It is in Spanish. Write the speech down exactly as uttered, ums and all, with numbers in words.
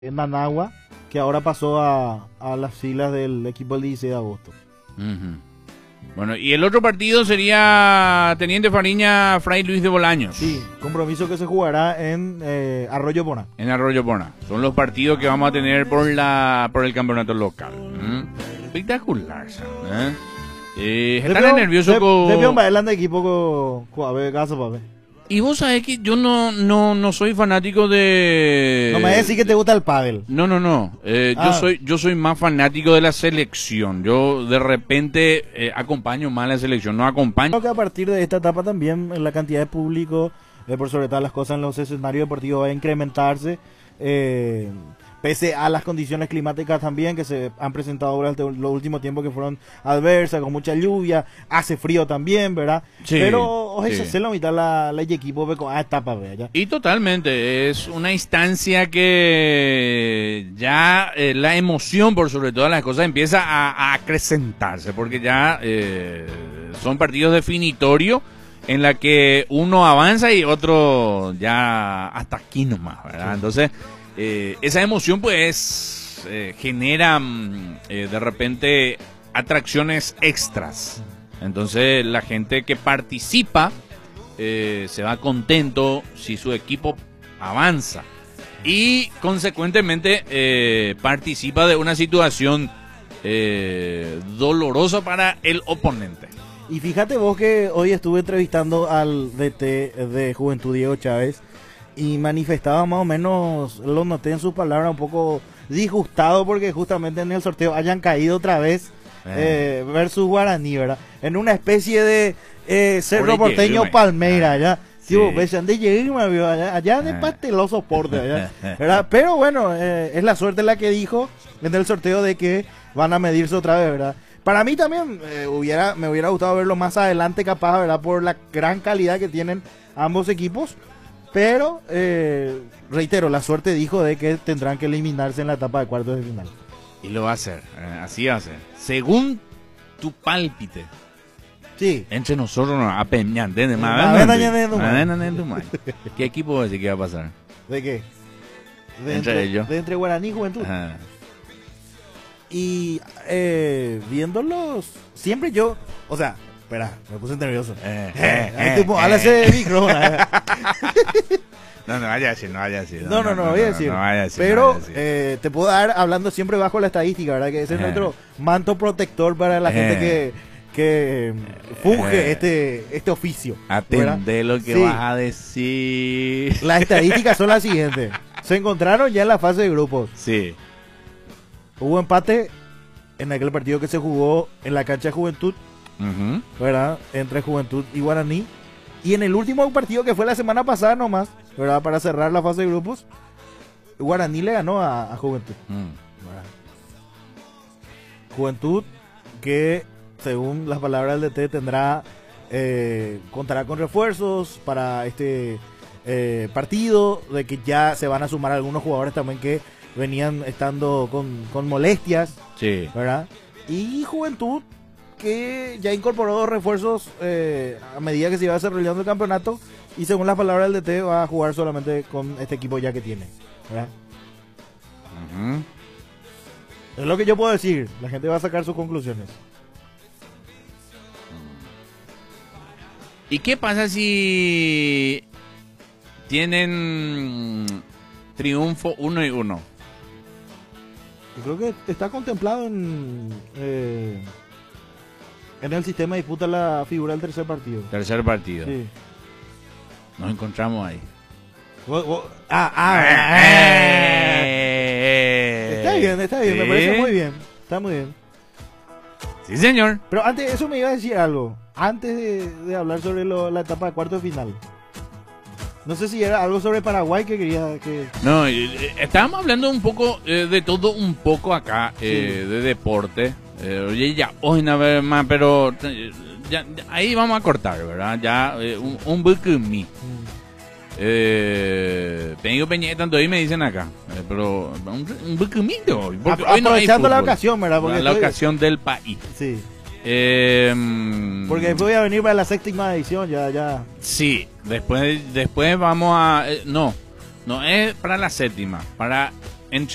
en Managua, que ahora pasó a, a las filas del equipo el dieciséis de agosto. Uh-huh. Bueno, y el otro partido sería Teniente Fariña, Fray Luis de Bolaños. Sí, compromiso que se jugará en eh, Arroyo Bona. En Arroyo Bona. Son los partidos que vamos a tener por la por el campeonato local. ¿Mm? Espectacular, ¿eh? Eh, ¿Están nerviosos con...? De peón bailan de equipo con... A ver, caso, papi. Y vos sabés que yo no, no, no soy fanático de... No me decís que te gusta el pádel. No, no, no. Eh, ah. yo soy yo soy más fanático de la selección. Yo de repente eh, acompaño más la selección, no acompaño... Creo que a partir de esta etapa también la cantidad de público, eh, por sobre todas las cosas en los escenarios deportivos va a incrementarse. Eh... Pese a las condiciones climáticas también que se han presentado durante los últimos tiempos que fueron adversas, con mucha lluvia, hace frío también, ¿verdad? Sí, pero oye, sí. se la mitad la, la equipo con a etapa, ¿verdad? Y totalmente, es una instancia que ya eh, la emoción por sobre todas las cosas empieza a, a acrecentarse, porque ya eh, son partidos definitorios en la que uno avanza y otro ya hasta aquí nomás, ¿verdad? Sí. Entonces... Eh, esa emoción pues eh, genera eh, de repente atracciones extras. Entonces la gente que participa eh, se va contento si su equipo avanza y consecuentemente eh, participa de una situación eh, dolorosa para el oponente. Y fíjate vos que hoy estuve entrevistando al D T de Juventud, Diego Chávez, y manifestaba más o menos, lo noté en sus palabras, un poco disgustado porque justamente en el sorteo hayan caído otra vez eh. Eh, versus Guaraní, ¿verdad? En una especie de eh, Cerro Porteño Palmeira, allá. Sí, ves, de llegué, allá, allá de pasteloso porte, allá, ¿verdad? Pero bueno, eh, es la suerte la que dijo en el sorteo de que van a medirse otra vez, ¿verdad? Para mí también eh, hubiera, me hubiera gustado verlo más adelante capaz, ¿verdad? Por la gran calidad que tienen ambos equipos. Pero, eh, reitero, la suerte dijo de que tendrán que eliminarse en la etapa de cuartos de final. Y lo va a hacer, eh, así va a ser. Según tu pálpite. Sí. Entre nosotros, no, a peñar, ¿entiendes? ¿Qué equipo va a decir que va a pasar? ¿De qué? De entre, entre ellos. De entre Guaraní y Juventud. Ajá. Y eh, viéndolos, siempre yo, o sea... Espera, me puse nervioso. Eh, eh, eh, tipo, eh, háblase de micrófono. No, no vaya a decir, no vaya a decir. No, no, no, no, no voy a decir. No, no vaya a decir pero no decir. Eh, te puedo dar hablando siempre bajo la estadística, ¿verdad? Que ese es eh. nuestro manto protector para la eh. gente que, que funge eh. este, este oficio. Atendé lo que sí. vas a decir. Las estadísticas son las siguientes. Se encontraron ya en la fase de grupos. Sí. Hubo empate en aquel partido que se jugó en la cancha de Juventud. Uh-huh. ¿Verdad? Entre Juventud y Guaraní. Y en el último partido que fue la semana pasada nomás, ¿verdad? Para cerrar la fase de grupos, Guaraní le ganó a, a Juventud. Uh-huh. Juventud que, según las palabras del D T, tendrá eh, contará con refuerzos para este eh, partido, de que ya se van a sumar algunos jugadores también que venían estando con, con molestias, sí. ¿verdad? Y Juventud que ya incorporó dos refuerzos eh, a medida que se iba desarrollando el campeonato y según las palabras del D T va a jugar solamente con este equipo ya que tiene, ¿verdad? Uh-huh. Es lo que yo puedo decir, la gente va a sacar sus conclusiones. ¿Y qué pasa si tienen triunfo uno y uno? Yo creo que está contemplado en... Eh, En el sistema de disputa la figura del tercer partido. Tercer partido. Sí. Nos encontramos ahí. Vos, vos, ah, ah, ah, eh, está bien, está bien, ¿sí? Me parece muy bien. Está muy bien. Sí, señor. Pero antes, eso me iba a decir algo. Antes de, de hablar sobre lo, la etapa de cuarto de final. No sé si era algo sobre Paraguay que quería que... No, eh, estábamos hablando un poco eh, de todo un poco acá, eh, sí. de deporte. Eh, oye, ya, hoy no vez más, pero ya, ya, ahí vamos a cortar, ¿verdad? Ya, eh, un, un bucumí. Mm. Eh, Peño Peñeta, tanto ahí me dicen acá, eh, pero un, un bucumito hoy. Porque A, hoy no hay aprovechando fútbol, la ocasión, ¿verdad? Porque la, la estoy... ocasión del país. Sí. Eh, porque después voy a venir para la séptima edición, ya, ya. Sí, después, después vamos a... Eh, no, no es para la séptima, para